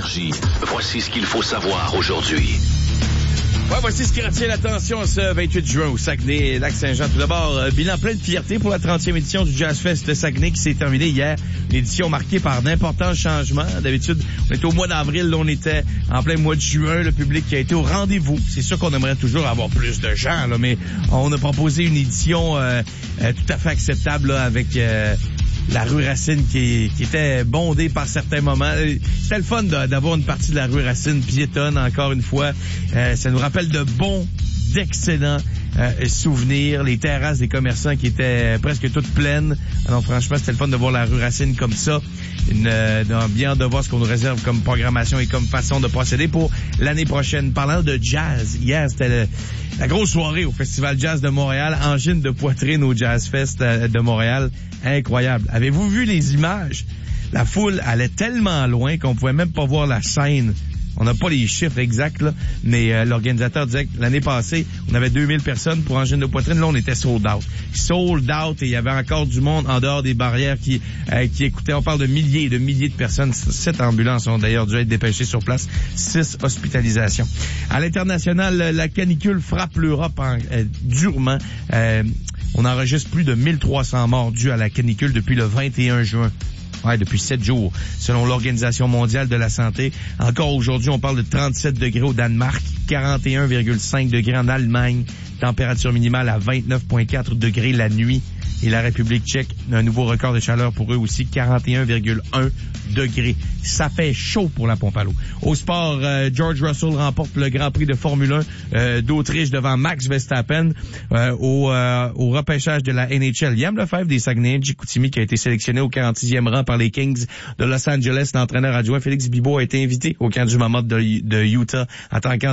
Énergie. Voici ce qu'il faut savoir aujourd'hui. Ouais, voici ce qui retient l'attention ce 28 juin au Saguenay, Lac-Saint-Jean. Tout d'abord, bilan plein de fierté pour la 30e édition du Jazz Fest de Saguenay qui s'est terminée hier. Une édition marquée par d'importants changements. D'habitude, on était au mois d'avril, là, on était en plein mois de juin. Le public qui a été au rendez-vous. C'est sûr qu'on aimerait toujours avoir plus de gens, là, mais on a proposé une édition tout à fait acceptable là, avec la rue Racine qui était bondée par certains moments. C'était le fun d'avoir une partie de la rue Racine piétonne, encore une fois. Ça nous rappelle de bons, d'excellents souvenirs. Les terrasses des commerçants qui étaient presque toutes pleines. Alors franchement, c'était le fun de voir la rue Racine comme ça. Bien de voir ce qu'on nous réserve comme programmation et comme façon de procéder pour l'année prochaine. Parlant de jazz, hier, c'était la grosse soirée au Festival Jazz de Montréal. Angine de poitrine au Jazz Fest de Montréal. Incroyable. Avez-vous vu les images? La foule allait tellement loin qu'on pouvait même pas voir la scène. On n'a pas les chiffres exacts, là, mais l'organisateur disait que l'année passée, on avait 2000 personnes pour Angine de poitrine. Là, on était sold out. Sold out, et il y avait encore du monde en dehors des barrières qui écoutaient. On parle de milliers de personnes. 7 ambulances ont d'ailleurs dû être dépêchées sur place. 6 hospitalisations. À l'international, la canicule frappe l'Europe durement. On enregistre plus de 1300 morts dus à la canicule depuis le 21 juin. Ouais, depuis 7 jours, selon l'Organisation mondiale de la santé. Encore aujourd'hui, on parle de 37 degrés au Danemark, 41,5 degrés en Allemagne, température minimale à 29,4 degrés la nuit. Et la République tchèque, un nouveau record de chaleur pour eux aussi, 41,1 degrés. Ça fait chaud pour la pompe à l'eau. Au sport, George Russell remporte le Grand Prix de Formule 1 d'Autriche devant Max Verstappen au repêchage de la NHL. Liam Lefebvre des Saguenay-Chicoutimi qui a été sélectionné au 46e rang par les Kings de Los Angeles. L'entraîneur adjoint Félix Bibeau a été invité au camp du Mammoth de Utah en tant